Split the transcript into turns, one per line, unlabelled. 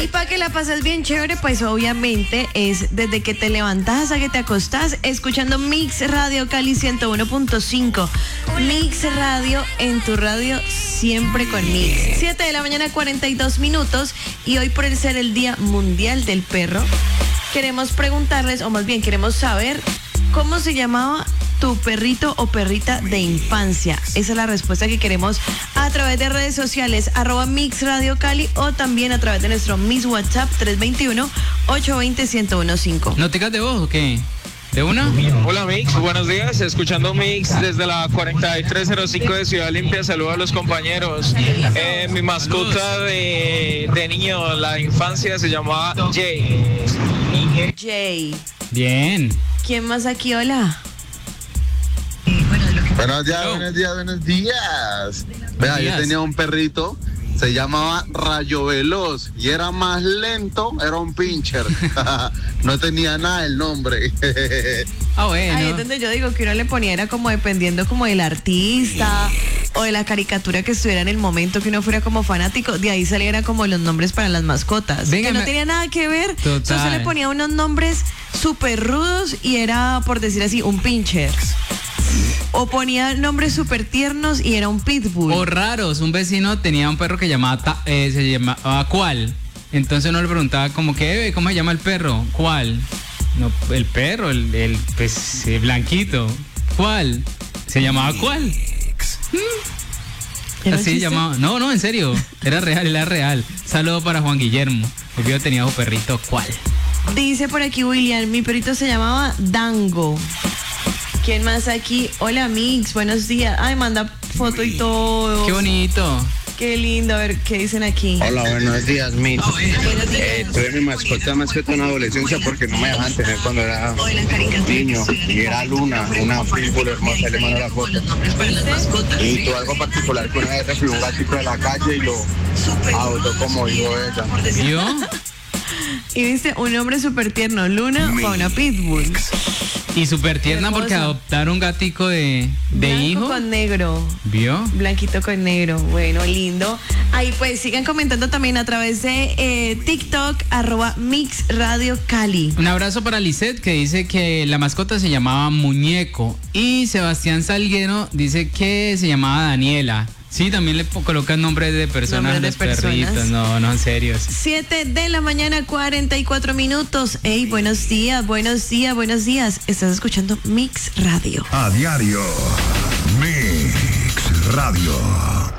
Y para que la pases bien chévere, pues obviamente es desde que te levantas hasta que te acostás, escuchando Mix Radio Cali 101.5. Mix Radio en tu radio, siempre con Mix. 7 de la mañana, 42 minutos. Y hoy, por ser el Día Mundial del Perro, queremos preguntarles, o más bien queremos saber, ¿cómo se llamaba tu perrito o perrita de infancia? Esa es la respuesta que queremos a través de redes sociales, @Mix Radio Cali, o también a través de nuestro Mix WhatsApp 321-820-1015.
¿Noticas de voz o qué? ¿De una?
Hola Mix, buenos días, escuchando Mix desde la 4305 de Ciudad Limpia. Saludos a los compañeros. Mi mascota de niño, la infancia, se llamaba Jay.
Jay.
Bien.
¿Quién más aquí? Hola.
Buenos días, buenos días. Vea, yo tenía un perrito, se llamaba Rayo Veloz y era más lento, era un pincher. No tenía nada el nombre.
Ah, bueno.
Ahí es donde yo digo que uno le ponía, era como dependiendo como del artista o de la caricatura que estuviera en el momento, que uno fuera como fanático, de ahí saliera como los nombres para las mascotas.
Venga,
que no tenía nada que ver.
Total.
Entonces se le ponía unos nombres súper rudos y era, por decir así, un pincher. O ponía nombres súper tiernos y era un pitbull.
O raros. Un vecino tenía un perro que se llamaba ¿cuál? Entonces uno le preguntaba como que, ¿cómo se llama el perro? ¿Cuál? No, el perro, el blanquito. ¿Cuál? ¿Se llamaba ¿cuál?
¿Era
Así
chiste?
llamaba. No, en serio. Era real. Saludo para Juan Guillermo. El yo tenía su perrito ¿cuál?
Dice por aquí William, mi perrito se llamaba Dango. ¿Quién más aquí? Hola Mix, buenos días. Ay, manda foto y todo.
Qué bonito.
Qué lindo, a ver qué dicen aquí.
Hola, buenos días, Mix.
Buenos días.
Tuve mi mascota más que todo en la adolescencia porque no me dejaban tener cuando era niño. Y era Luna, una pitbull hermosa, le mando la foto. Y tuve algo particular que una vez recibió un gatito de la calle y lo adoptó como hijo de ella.
¿Yo?
Y dice un hombre súper tierno, Luna para una pitbull.
Y súper tierna
Hermosa.
porque adoptaron un gatico de
Blanco
hijo.
con negro.
¿Vio?
Blanquito con negro, bueno, lindo. Ahí pues sigan comentando también a través de TikTok, @Mix Radio Cali.
Un abrazo para Lisette, que dice que la mascota se llamaba Muñeco. Y Sebastián Salguero dice que se llamaba Daniela. Sí, también le colocan nombres de personas a
Nombres
los
de personas.
perritos. No, en serio.
7 de la mañana, 44 minutos. Hey, buenos días. Estás escuchando Mix Radio.
A diario, Mix Radio.